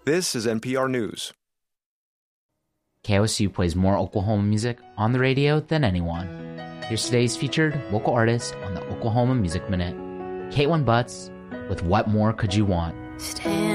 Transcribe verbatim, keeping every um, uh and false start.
This is N P R News. K O S U plays more Oklahoma music on the radio than anyone. Here's today's featured local artist on the Oklahoma Music Minute, Kaitlyn Butts with What More Could You Want? Stand